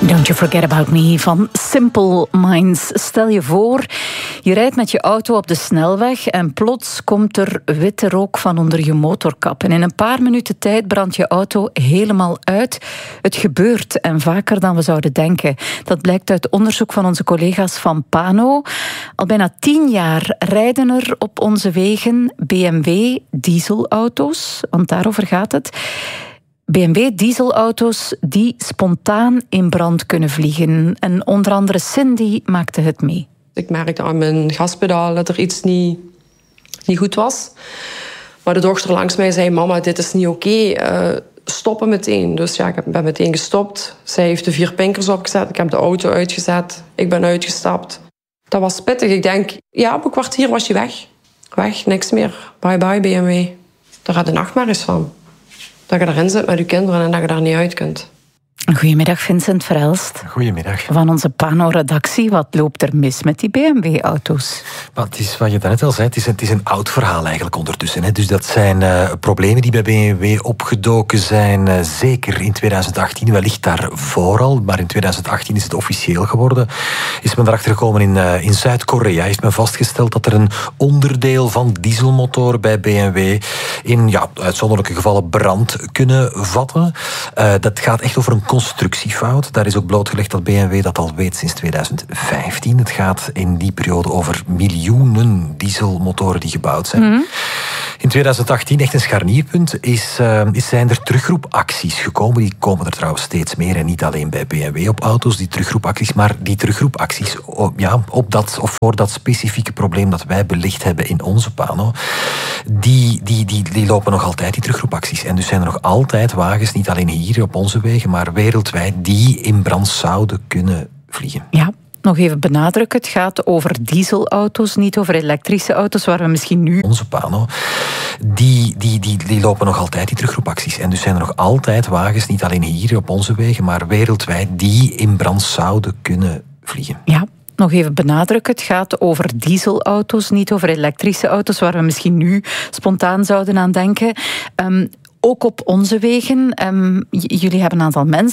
Don't You Forget About Me van Simple Minds. Stel je voor, je rijdt met je auto op de snelweg en plots komt er witte rook van onder je motorkap. En in een paar minuten tijd brandt je auto helemaal uit. Het gebeurt en vaker dan we zouden denken. Dat blijkt uit onderzoek van onze collega's van Pano. Al bijna 10 jaar rijden er op onze wegen BMW dieselauto's, want daarover gaat het. BMW-dieselauto's die spontaan in brand kunnen vliegen. En onder andere Cindy maakte het mee. Ik merkte aan mijn gaspedaal dat er iets niet goed was. Maar de dochter langs mij zei, mama, dit is niet oké. Stoppen meteen. Dus ja, ik ben meteen gestopt. Zij heeft de 4 pinkers opgezet. Ik heb de auto uitgezet. Ik ben uitgestapt. Dat was pittig. Ik denk, ja, op een kwartier was je weg. Weg, niks meer. Bye bye BMW. Daar had de nachtmerries van. Dat je erin zit met je kinderen en dat je daar niet uit kunt. Goedemiddag, Vincent Verhelst. Goedemiddag. Van onze Pano-redactie. Wat loopt er mis met die BMW-auto's? Het is wat je daarnet al zei, het is een oud verhaal eigenlijk ondertussen. Hè. Dus dat zijn problemen die bij BMW opgedoken zijn. Zeker in 2018, wellicht daarvoor al. Maar in 2018 is het officieel geworden. Is men erachter gekomen in Zuid-Korea. Heeft men vastgesteld dat er een onderdeel van dieselmotoren bij BMW in uitzonderlijke gevallen brand kunnen vatten. Dat gaat echt over een constructiefout. Daar is ook blootgelegd dat BMW dat al weet sinds 2015. Het gaat in die periode over miljoenen dieselmotoren die gebouwd zijn. Mm-hmm. In 2018, echt een scharnierpunt, zijn er terugroepacties gekomen. Die komen er trouwens steeds meer. En niet alleen bij BMW op auto's, die terugroepacties. Maar die terugroepacties op dat of voor dat specifieke probleem dat wij belicht hebben in onze Pano, die lopen nog altijd, die terugroepacties. En dus zijn er nog altijd wagens, niet alleen hier op onze wegen, maar wereldwijd, die in brand zouden kunnen vliegen. Ja. Nog even benadrukken, het gaat over dieselauto's, niet over elektrische auto's, waar we misschien nu... Onze Pano, die lopen nog altijd, die terugroepacties. En dus zijn er nog altijd wagens, niet alleen hier op onze wegen, maar wereldwijd, die in brand zouden kunnen vliegen. Ja. Nog even benadrukken, het gaat over dieselauto's, niet over elektrische auto's, waar we misschien nu spontaan zouden aan denken. Ook op onze wegen. Jullie hebben een aantal mensen